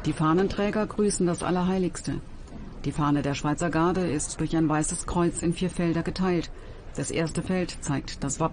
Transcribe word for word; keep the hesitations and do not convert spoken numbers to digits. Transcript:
Die Fahnenträger grüßen das Allerheiligste. Die Fahne der Schweizer Garde ist durch ein weißes Kreuz in vier Felder geteilt. Das erste Feld zeigt das Wappen